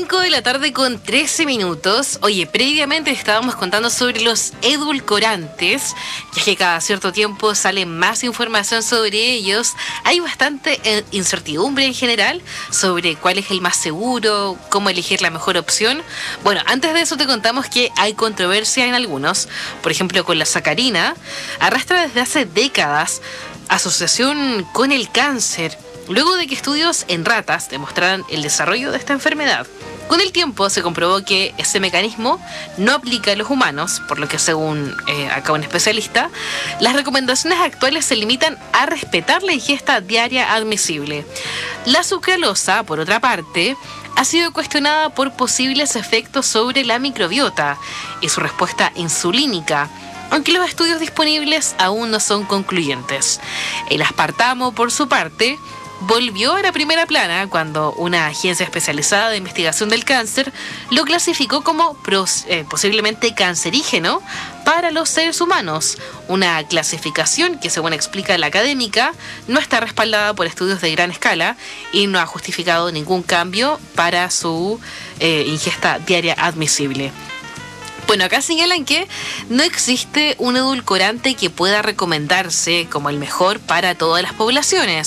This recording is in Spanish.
5 de la tarde con 13 minutos. Oye, previamente estábamos contando sobre los edulcorantes, ya que cada cierto tiempo sale más información sobre ellos. Hay bastante incertidumbre en general sobre cuál es el más seguro, cómo elegir la mejor opción. Bueno, antes de eso te contamos que hay controversia en algunos. Por ejemplo, con la sacarina, arrastra desde hace décadas asociación con el cáncer, luego de que estudios en ratas demostraran el desarrollo de esta enfermedad. Con el tiempo se comprobó que ese mecanismo no aplica a los humanos, por lo que según acá un especialista, las recomendaciones actuales se limitan a respetar la ingesta diaria admisible. La sucralosa, por otra parte, ha sido cuestionada por posibles efectos sobre la microbiota y su respuesta insulínica, aunque los estudios disponibles aún no son concluyentes. El aspartamo, por su parte, volvió a la primera plana cuando una agencia especializada de investigación del cáncer lo clasificó como posiblemente cancerígeno para los seres humanos. Una clasificación que, según explica la académica, no está respaldada por estudios de gran escala y no ha justificado ningún cambio para su ingesta diaria admisible. Bueno, acá señalan que no existe un edulcorante que pueda recomendarse como el mejor para todas las poblaciones.